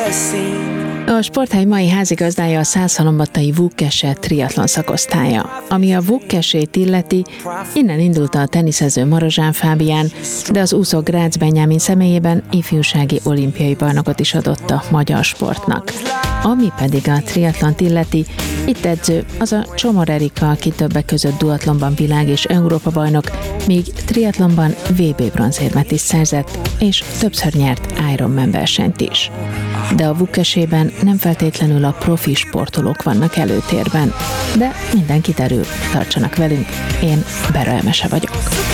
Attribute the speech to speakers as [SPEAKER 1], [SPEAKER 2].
[SPEAKER 1] A Sporthely mai házigazdája a Szászhalombattai Vukkese triatlon szakosztálya. Ami a Vukkesét illeti, innen indult a teniszező Marozsán Fábián, de az úszó Grácz Benyámin személyében ifjúsági olimpiai bajnokot is adott a magyar sportnak. Ami pedig a triatlont illeti, itt edző az a Csomor Erika, aki többek között duatlonban világ- és Európa-bajnok, míg triatlonban VB bronzérmet is szerzett, és többször nyert Ironman versenyt is. De a Vukkesében nem feltétlenül a profi sportolók vannak előtérben, de minden kiderül, tartsanak velünk, én Bera Emese vagyok.